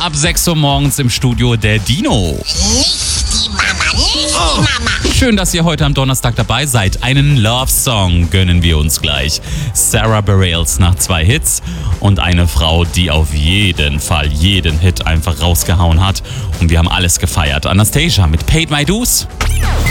ab 6 Uhr morgens im Studio der Dino. Nicht die Mama, nicht die Mama. Schön, dass ihr heute am Donnerstag dabei seid. Einen Love-Song gönnen wir uns gleich. Sarah Bareilles nach 2 Hits und eine Frau, die auf jeden Fall jeden Hit einfach rausgehauen hat. Und wir haben alles gefeiert. Anastasia mit Paid My Dues.